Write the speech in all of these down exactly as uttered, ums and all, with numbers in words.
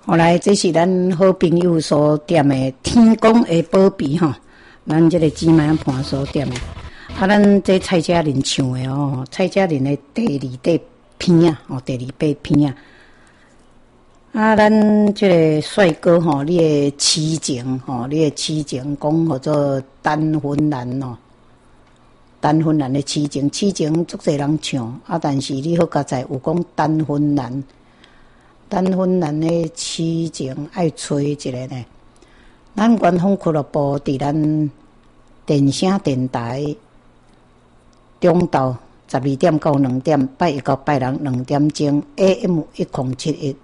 后来这是咱好朋友所点的天公的宝贝吼，咱这个芝麻盘所点的。啊，咱这蔡佳玲唱的哦，蔡佳玲的第二第片啊，哦，第二八片啊。啊，咱这个帅哥吼，你的痴情吼，你的痴情讲叫做丹芬兰哦，丹芬兰的痴情，痴情足侪人唱啊，但是你好佳在有讲丹芬兰，丹芬兰的痴情爱找一个呢。咱官方俱乐部伫咱电声电台中昼十二点到两点，拜一到拜六两点钟 A M 一零七一。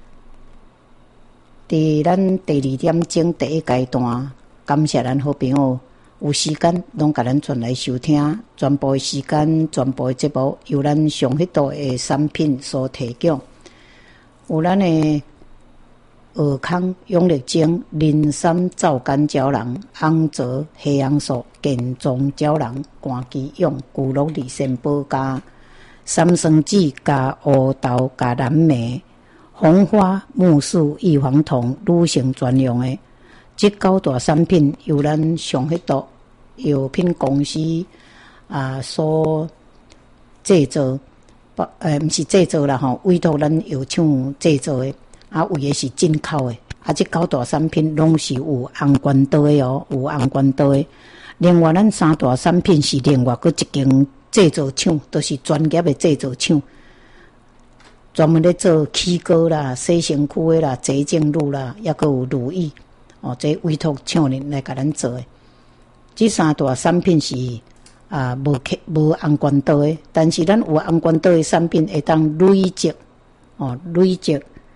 伫咱第二点钟第一阶段，感谢咱好朋友有时间拢甲咱转来收听，全部的时间、全部的节目由咱上迄度的产品所提供。有咱的尔康、永力精、磷酸皂苷胶囊、红泽黑杨素、健壮胶囊、肝基用、骨碌利肾宝加三生子加乌豆加蓝莓。红花木素异黄酮女性专用的，这九大产品由咱上迄度药品公司啊所制作，不呃毋是制作啦吼，委托咱药厂制作的，啊有的是进口的，啊这九大产品拢是有红关刀的哦，有红关刀的。另外，咱三大产品是另外佫一间制作厂，都是专业的制作厂。专门咧做起膏啦、洗身躯的啦、洁净露啦，抑佫有乳液哦，这委托厂人来甲咱做的。这三大产品是啊无无红关刀的，但是咱有红关刀的产品会当累积哦，累积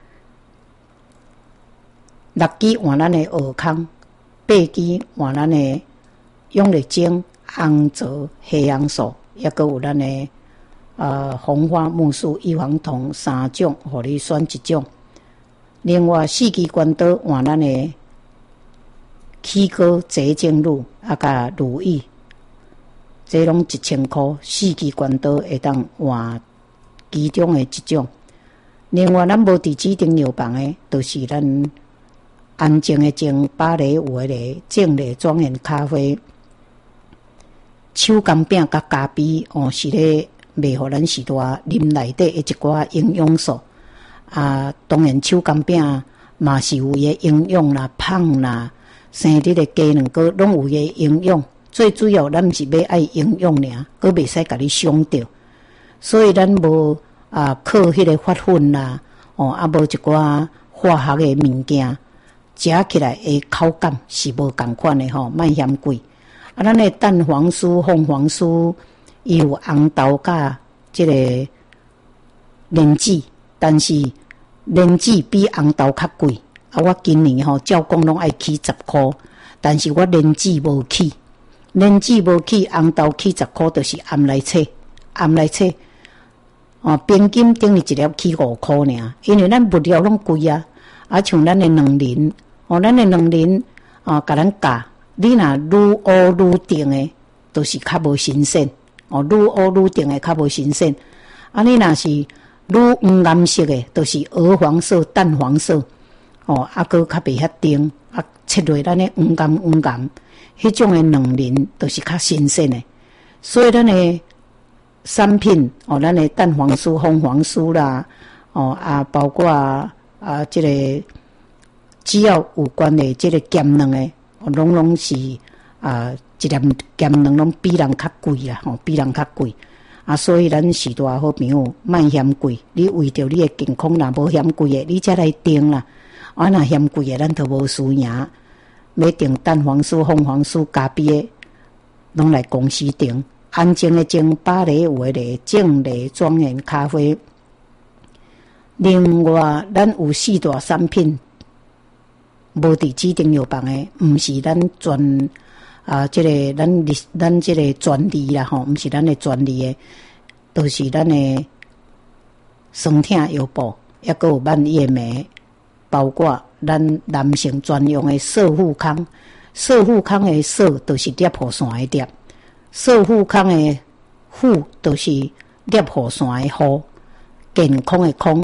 六支换咱的尔康，八支换咱的永力精、红泽黑杨素，抑佫有咱的。呃，红花木素异黄酮三种，互你选一种。另外四支关刀换咱的起膏洁净露啊，甲乳液，这拢一千块。四支关刀会当换其中的一种。另外，咱无伫指定药房的，就是咱安静的静、芭蕾舞的蕾、静蕾庄园咖啡、手工饼甲咖啡哦，是咧。卖互咱许多啉内底的一寡营养素啊，当然手工饼嘛是有伊的营养啦、胖啦、生日的鸡卵糕拢有伊的营养。最主要咱毋是要爱营养尔，佫袂使甲你伤着。所以咱无啊靠迄个发粉啦，哦啊无一寡化学的物件，食起来的口感是无共款的吼，莫嫌贵。啊，咱的蛋黄酥、凤凰酥。伊有红豆甲即个莲子，但是莲子比红豆较贵。啊，我今年吼照讲拢爱起十箍，但是我莲子无起，莲子无起，红豆起十箍，就是暗来切，暗来切。哦，平均等于一粒起五箍尔，因为咱物料拢贵啊。啊，像咱的卵磷，哦，咱的卵磷啊，甲咱教，你若愈乌愈定的，都是较无新鲜。哦，愈乌愈定的较无新鲜，啊，你若是愈黄颜色的，都、就是鹅黄色、淡黄色，哦，啊，佫较袂遐定，啊，切落咱的黄颜黄颜，迄种的卵磷都是较新鲜的。所以咱的产品，哦，咱的蛋黄酥、凤凰酥啦，哦啊，包括啊，即、这个只要有关的即个咸卵的，哦，拢拢是啊。一粒咸卵拢比人较贵啦，吼，比人较贵啊，所以咱许多好朋友莫嫌贵，你为着你的健康，若无嫌贵的，你才来订啦。啊，若嫌贵的，咱都无输赢。要订蛋黄酥、凤凰酥、咖啡的，拢来公司订。安静的静、芭蕾舞的蕾、静蕾庄园咖啡。另外，咱有四大产品，无伫指定药房的，毋是咱专。啊，这个咱咱这个专利啦吼，毋是咱的专利的，都是咱的酸痛药布，抑佫有万叶梅，包括咱男性专用的瘦富康，瘦富康的瘦都是裂护线的裂，瘦富康的富都是裂护线的护，健康的康，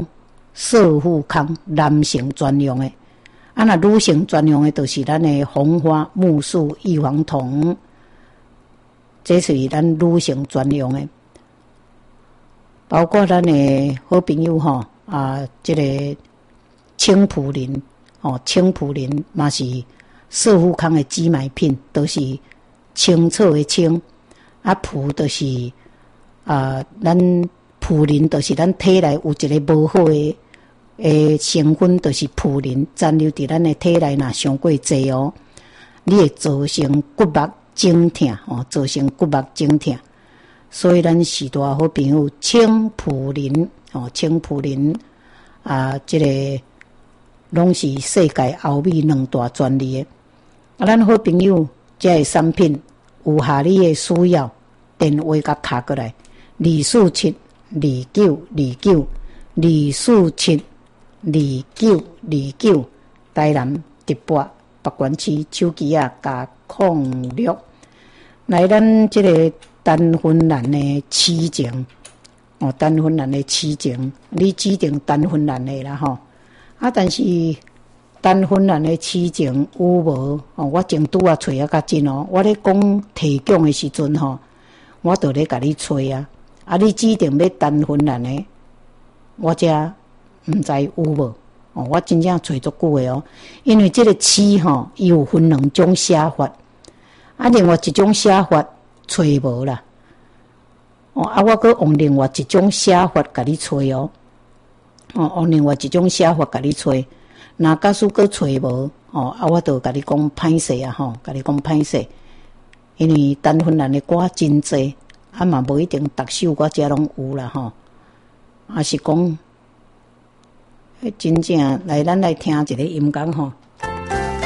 少妇康，男性专用的。啊，那女性专用的，就是咱的红花木树异黄酮，这是咱女性专用的。包括咱的好朋友吼啊，这个青蒲林哦，青蒲林嘛是少妇康的基买品，都是青草的青，啊蒲就是啊，咱蒲林就是咱体内有一个无好的。诶，成分就是蒲林残留伫咱的体内，若伤过济哦，你会造成骨脈肿痛哦，造成骨脈肿痛。所以咱许多好朋友青蒲林哦，青蒲林啊，这个拢是世界欧美两大专利的。啊，咱好朋友这个产品有下你的需要，电话甲卡过来，二四七二九二九二四七。二九二九，台南直播北关区手机啊，加控六来咱这个单芬兰的痴情哦，单芬兰的痴情，你指定单芬兰的啦吼啊，但是单芬兰的痴情有无哦？我前拄啊找啊较真哦，我咧讲提供的时阵吼，我都咧甲你找啊，啊，你指定要单芬兰的，我遮。毋知有无？哦，我真正找足久的哦，因为这个刺吼，伊有分两种写法，啊，另外一种写法找无啦。哦，啊，我搁用另外一种写法甲你找哦，哦，用另外一种写法甲你找。若假使搁找无，哦，啊，我就甲你讲歹势啊，吼，甲你讲歹势，因为单芬兰的歌真济，啊嘛无一定逐首我遮拢有啦，吼，啊是讲。真正来，咱来听一个音乐吼。